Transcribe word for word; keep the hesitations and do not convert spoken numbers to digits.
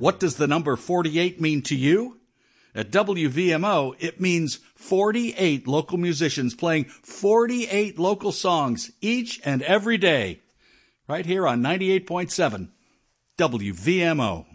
What does the number forty-eight mean to you? At W V M O, it means forty-eight local musicians playing forty-eight local songs each and every day. Right here on ninety-eight point seven W V M O.